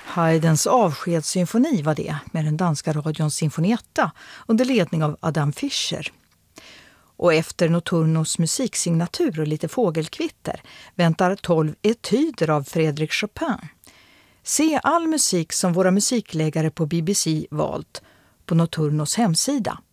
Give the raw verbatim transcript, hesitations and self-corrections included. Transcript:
Haydns avskedssymfoni var det, med den danska radions Sinfonietta under ledning av Adam Fischer. Och efter Notturnos musiksignatur och lite fågelkvitter väntar tolv etyder av Frédéric Chopin. Se all musik som våra musikläggare på B B C valt på Notturnos hemsida.